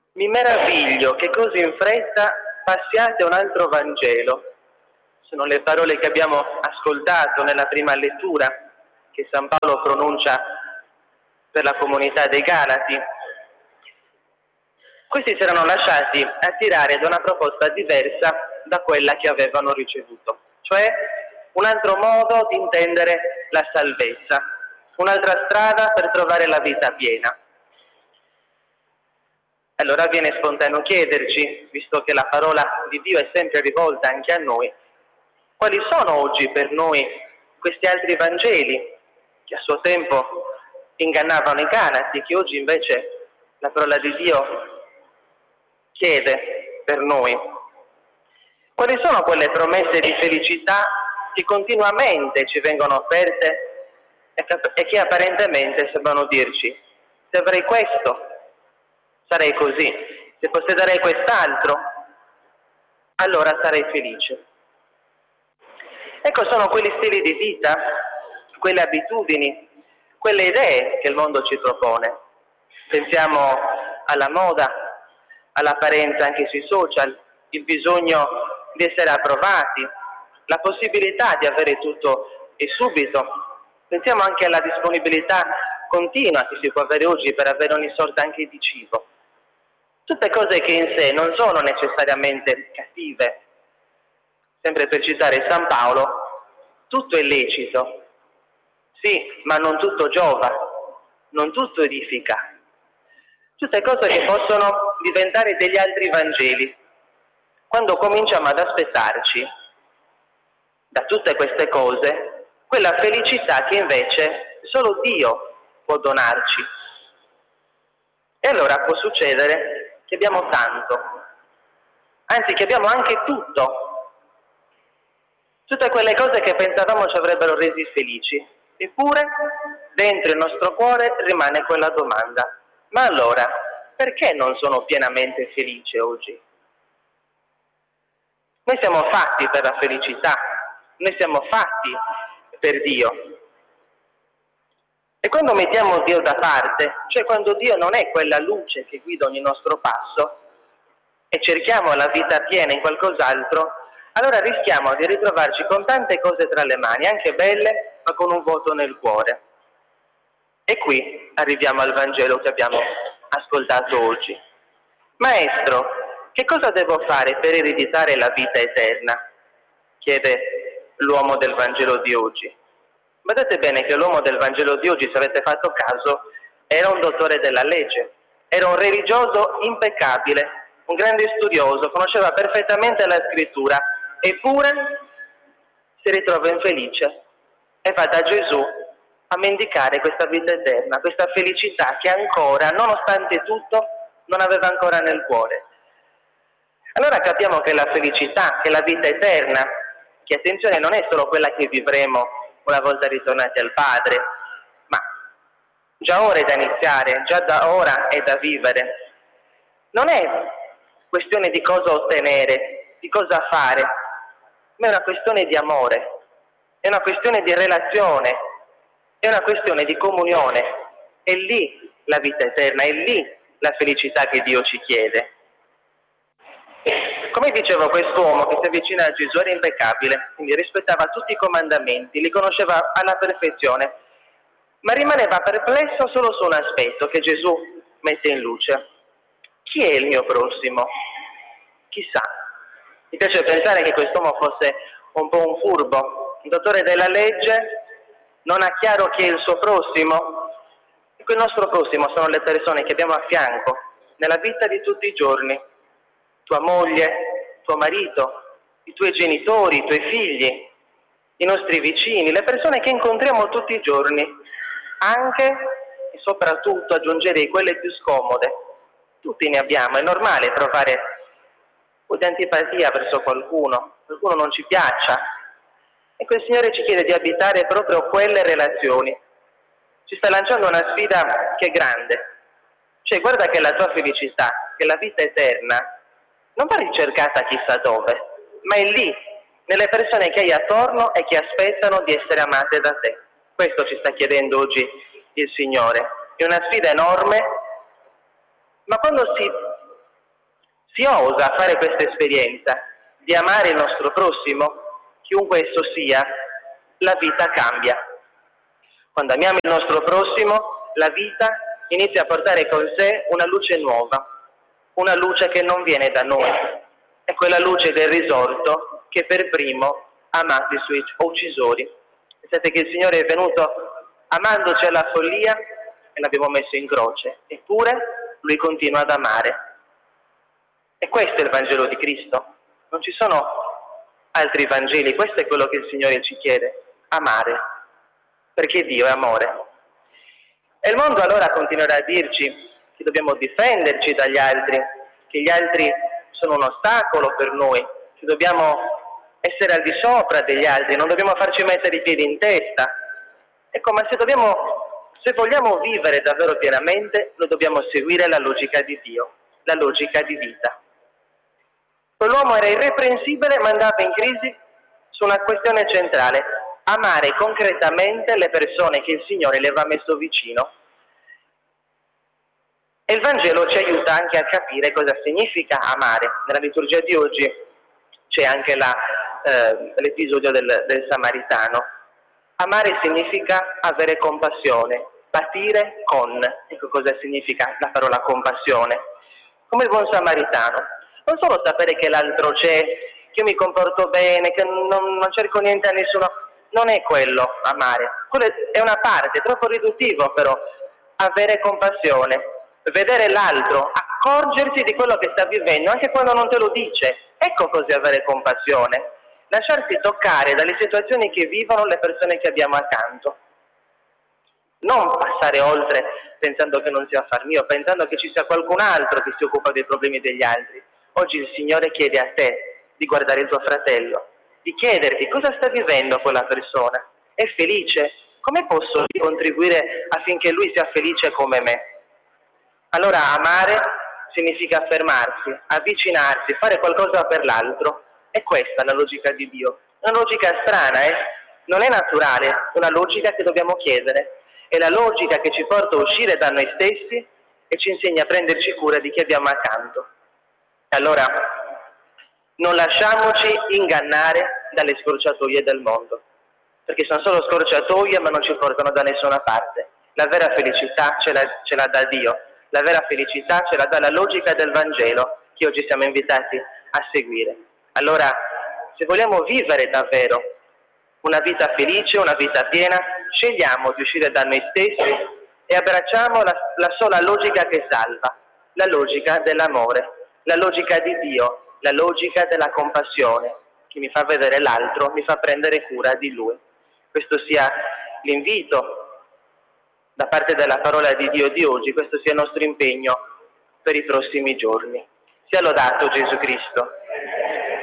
Mi meraviglio che così in fretta passiate un altro Vangelo. Sono le parole che abbiamo ascoltato nella prima lettura che San Paolo pronuncia per la comunità dei Galati. Questi si erano lasciati attirare da una proposta diversa da quella che avevano ricevuto, cioè un altro modo di intendere la salvezza, un'altra strada per trovare la vita piena. Allora viene spontaneo chiederci, visto che la parola di Dio è sempre rivolta anche a noi, quali sono oggi per noi questi altri Vangeli che a suo tempo ingannavano i Galati, che oggi invece la parola di Dio chiede per noi? Quali sono quelle promesse di felicità che continuamente ci vengono offerte e che apparentemente sembrano dirci: se avrei questo, sarei così, se possederei quest'altro, allora sarei felice. Ecco, sono quegli stili di vita, quelle abitudini, quelle idee che il mondo ci propone. Pensiamo alla moda, all'apparenza anche sui social, il bisogno di essere approvati, la possibilità di avere tutto e subito. Pensiamo anche alla disponibilità continua che si può avere oggi per avere ogni sorta anche di cibo. Tutte cose che in sé non sono necessariamente cattive. Sempre per citare San Paolo, tutto è lecito, sì, ma non tutto giova, non tutto edifica. Tutte cose che possono diventare degli altri Vangeli, quando cominciamo ad aspettarci da tutte queste cose quella felicità che invece solo Dio può donarci. E allora può succedere che abbiamo tanto, anzi che abbiamo anche tutto, tutte quelle cose che pensavamo ci avrebbero resi felici, eppure dentro il nostro cuore rimane quella domanda: ma allora perché non sono pienamente felice oggi? Noi siamo fatti per la felicità, noi siamo fatti per Dio. E quando mettiamo Dio da parte, cioè quando Dio non è quella luce che guida ogni nostro passo, e cerchiamo la vita piena in qualcos'altro, allora rischiamo di ritrovarci con tante cose tra le mani, anche belle, ma con un vuoto nel cuore. E qui arriviamo al Vangelo che abbiamo ascoltato oggi. Maestro, che cosa devo fare per ereditare la vita eterna? Chiede l'uomo del Vangelo di oggi. Vedete bene che l'uomo del Vangelo di oggi, se avete fatto caso, era un dottore della legge, era un religioso impeccabile, un grande studioso, conosceva perfettamente la scrittura, eppure si ritrova infelice e va da Gesù a mendicare questa vita eterna, questa felicità che ancora, nonostante tutto, non aveva ancora nel cuore. Allora capiamo che la felicità, che la vita eterna, che attenzione non è solo quella che vivremo una volta ritornati al Padre, ma già ora è da iniziare, già da ora è da vivere. Non è questione di cosa ottenere, di cosa fare, ma è una questione di amore, è una questione di relazione, è una questione di comunione. È lì la vita eterna, è lì la felicità che Dio ci chiede. Come dicevo, quest'uomo che si avvicina a Gesù era impeccabile, quindi rispettava tutti i comandamenti, li conosceva alla perfezione, ma rimaneva perplesso solo su un aspetto che Gesù mette in luce. Chi è il mio prossimo? Chissà. Mi piace pensare che quest'uomo fosse un po' un furbo, un dottore della legge, non ha chiaro chi è il suo prossimo. E quel nostro prossimo sono le persone che abbiamo a fianco nella vita di tutti i giorni. Tua moglie, tuo marito, i tuoi genitori, i tuoi figli, i nostri vicini, le persone che incontriamo tutti i giorni, anche e soprattutto aggiungerei quelle più scomode. Tutti ne abbiamo, è normale provare un po' di antipatia verso qualcuno non ci piaccia. E quel Signore ci chiede di abitare proprio quelle relazioni. Ci sta lanciando una sfida che è grande. Cioè, guarda che la tua felicità, che la vita eterna, non va ricercata chissà dove, ma è lì, nelle persone che hai attorno e che aspettano di essere amate da te. Questo ci sta chiedendo oggi il Signore. È una sfida enorme, ma quando si Si osa fare questa esperienza di amare il nostro prossimo, chiunque esso sia, la vita cambia. Quando amiamo il nostro prossimo, la vita inizia a portare con sé una luce nuova, una luce che non viene da noi. È quella luce del risorto che per primo ha amato i suoi uccisori. Pensate che il Signore è venuto amandoci alla follia e l'abbiamo messo in croce, eppure Lui continua ad amare. E questo è il Vangelo di Cristo. Non ci sono altri Vangeli, questo è quello che il Signore ci chiede, amare, perché Dio è amore. E il mondo allora continuerà a dirci che dobbiamo difenderci dagli altri, che gli altri sono un ostacolo per noi, che dobbiamo essere al di sopra degli altri, non dobbiamo farci mettere i piedi in testa. Ecco, ma se vogliamo vivere davvero pienamente, noi dobbiamo seguire la logica di Dio, la logica di vita. Quell'uomo era irreprensibile, ma andava in crisi su una questione centrale: amare concretamente le persone che il Signore le aveva messo vicino. E il Vangelo ci aiuta anche a capire cosa significa amare. Nella liturgia di oggi c'è anche l'episodio del Samaritano. Amare significa avere compassione, patire con. Ecco cosa significa la parola compassione. Come il buon Samaritano. Non solo sapere che l'altro c'è, che io mi comporto bene, che non cerco niente a nessuno. Non è quello amare. Quello è una parte, è troppo riduttivo però. Avere compassione, vedere l'altro, accorgersi di quello che sta vivendo, anche quando non te lo dice. Ecco cos'è avere compassione. Lasciarsi toccare dalle situazioni che vivono le persone che abbiamo accanto. Non passare oltre pensando che non sia affar mio, pensando che ci sia qualcun altro che si occupa dei problemi degli altri. Oggi il Signore chiede a te di guardare il tuo fratello, di chiederti cosa sta vivendo quella persona. È felice? Come posso contribuire affinché lui sia felice come me? Allora amare significa fermarsi, avvicinarsi, fare qualcosa per l'altro. È questa la logica di Dio. Una logica strana, non è naturale, una logica che dobbiamo chiedere. È la logica che ci porta a uscire da noi stessi e ci insegna a prenderci cura di chi abbiamo accanto. Allora, non lasciamoci ingannare dalle scorciatoie del mondo, perché sono solo scorciatoie ma non ci portano da nessuna parte. La vera felicità ce la dà Dio, la vera felicità ce la dà la logica del Vangelo che oggi siamo invitati a seguire. Allora, se vogliamo vivere davvero una vita felice, una vita piena, scegliamo di uscire da noi stessi e abbracciamo la sola logica che salva, la logica dell'amore, la logica di Dio, la logica della compassione, che mi fa vedere l'altro, mi fa prendere cura di lui. Questo sia l'invito da parte della parola di Dio di oggi, questo sia il nostro impegno per i prossimi giorni. Sia lodato Gesù Cristo.